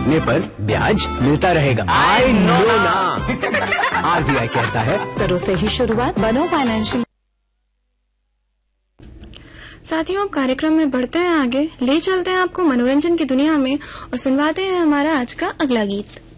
लगने पर ब्याज मिलता रहेगा। आई नो ना। RBI कहता है करो सही शुरुआत, बनो फाइनेंशियल। साथियों, कार्यक्रम में बढ़ते हैं आगे, ले चलते हैं आपको मनोरंजन की दुनिया में और सुनवाते हैं हमारा आज का अगला गीत।